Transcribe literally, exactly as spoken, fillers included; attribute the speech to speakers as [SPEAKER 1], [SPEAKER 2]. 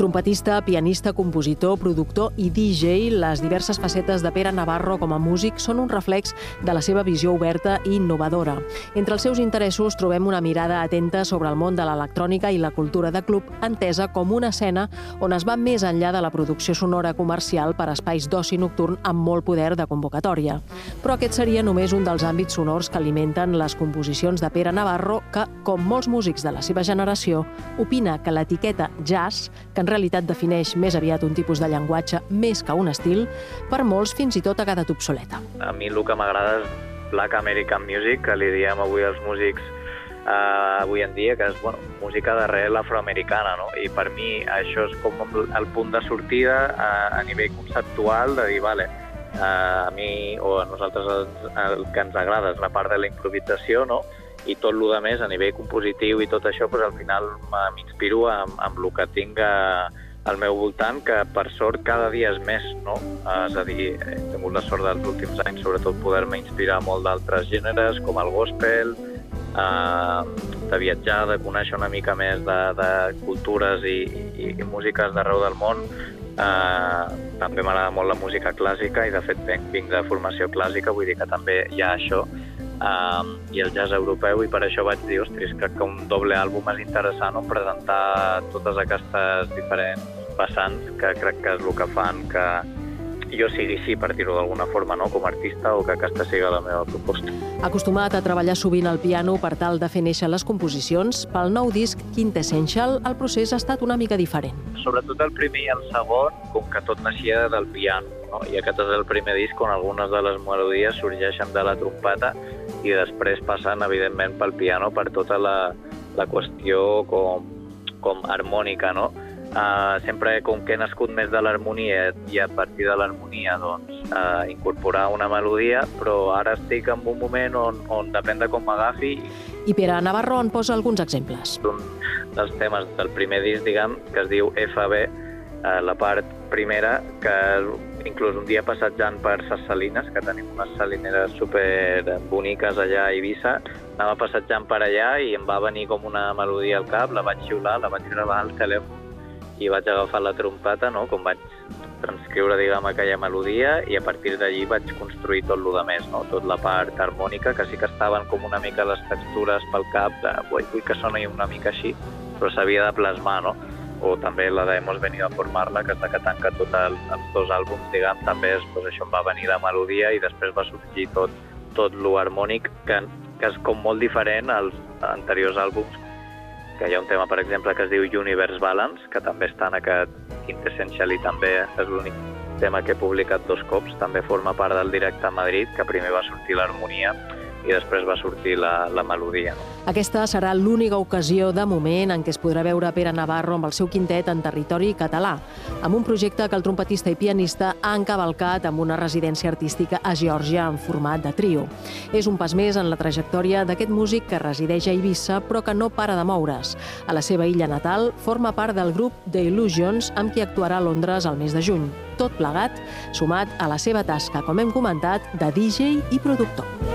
[SPEAKER 1] Trompetista, pianista, compositor, productor i D J, les diverses facetes de Pere Navarro com a músic són un reflex de la seva visió oberta i innovadora. Entre els seus interessos trobem una mirada atenta sobre el món de l'electrònica i la cultura de club, entesa com una escena on es va més enllà de la producció sonora comercial per a espais d'oci nocturn amb molt poder de convocatòria. Però aquest seria només un dels àmbits sonors que alimenten les composicions de Pere Navarro, que, com molts músics de la seva generació, opina que l'etiqueta jazz, que en realitat defineix més aviat un tipus de llenguatge més que un estil, per molts fins i tot ha quedat obsoleta.
[SPEAKER 2] A mi el que m'agrada és Black American Music, que li diem avui als músics Uh, avui en dia, que és bueno, música d'arrel afroamericana, no? I per mi això és com el punt de sortida uh, a nivell conceptual de dir, vale, uh, a mi o a nosaltres el, el que ens agrada és la part de la improvisació, no? I tot el que més a nivell compositiu i tot això, pues, al final m'inspiro amb, amb el que tinc a, al meu voltant, que per sort cada dia és més, no? Uh, és a dir, he tingut la sort dels últims anys sobretot poder-me inspirar molt d'altres gèneres, com el gospel, Uh, de viatjar, de conèixer una mica més de, de cultures i, i, i músiques d'arreu del món. Uh, també m'agrada molt la música clàssica i de fet vinc, vinc de formació clàssica, vull dir que també hi ha això, uh, i el jazz europeu, i per això vaig dir, ostres, crec que un doble àlbum és interessant, no? Presentar totes aquestes diferents vessants que crec que és el que fan que jo sigui així, per dir-ho d'alguna forma, no? Com a artista, o que aquesta sigui la meva proposta.
[SPEAKER 1] Acostumat a treballar sovint al piano per tal de fer néixer les composicions, pel nou disc Quintessential el procés ha estat una mica diferent.
[SPEAKER 2] Sobretot el primer i el segon, com que tot naixia del piano, no? I aquest és el primer disc on algunes de les melodies sorgeixen de la trompeta i després passen, evidentment, pel piano per tota la, la qüestió com, com harmònica, no? Uh, sempre com que he nascut més de l'harmonia i a partir de l'harmonia doncs, uh, incorporar una melodia, però ara estic en un moment on, on depèn de com m'agafi.
[SPEAKER 1] I Pere Navarro en posa alguns exemples.
[SPEAKER 2] Un dels temes del primer disc, diguem, que es diu F B, uh, la part primera, que inclús un dia passejant per Ses Salines, que tenim unes salineres super boniques allà a Eivissa, anava passejant per allà i em va venir com una melodia al cap, la vaig xiular, la vaig gravar al telèfon i vaig agafar la trompeta, no? Com vaig transcriure, diguem, aquella melodia, i a partir d'allí vaig construir tot el que més, no? Tot la part harmònica, que sí que estaven com una mica les textures pel cap, de vull, vull que soni una mica així, però s'havia de plasmar, no? O també la de Hemos venido a formarla, que és la que tanca tots el, els dos àlbums, diguem, també és, doncs, això em va venir la melodia i després va sorgir tot, tot lo harmònic, que, que és com molt diferent als anteriors àlbums, que hi ha un tema, per exemple, que es diu Universe Balance, que també està en aquest Quintessential i també és l'únic tema que he publicat dos cops. També forma part del directe a Madrid, que primer va sortir l'harmonia i després va sortir la, la melodia.
[SPEAKER 1] Aquesta serà l'única ocasió de moment en què es podrà veure Pere Navarro amb el seu quintet en territori català, amb un projecte que el trompetista i pianista ha encavalcat amb una residència artística a Geòrgia en format de trio. És un pas més en la trajectòria d'aquest músic que resideix a Eivissa però que no para de moure's. A la seva illa natal forma part del grup The Illusions, amb qui actuarà a Londres el mes de juny. Tot plegat sumat a la seva tasca, com hem comentat, de D J i productor.